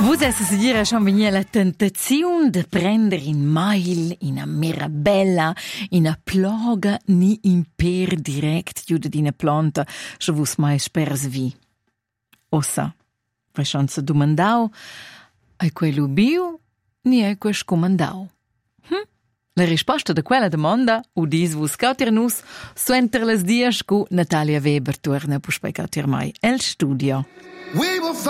Vus essa se dire schon vegnia la tentaziun de prender in mail, ina mirabella, ina ploga ni in per direct giuda d'ina planta, scho vus mai spers vi. Ossa, vai schon se domandau, ai quei lubiu, ni ai quei scomandau. La risposta da quella domanda udis vus cautir nus suenter las dias cu Natalia Weber torna puspei cautir mai el studio.